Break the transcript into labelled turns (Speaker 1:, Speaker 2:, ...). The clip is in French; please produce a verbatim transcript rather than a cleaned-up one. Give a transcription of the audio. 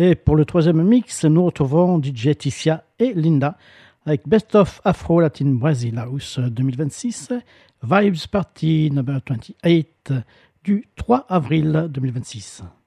Speaker 1: Et pour le troisième mix, nous retrouvons D J Ticia et Linda avec Best of Afro Latin Brazil House deux mille vingt-six, Vibes Party number vingt-huit du trois avril deux mille vingt-six.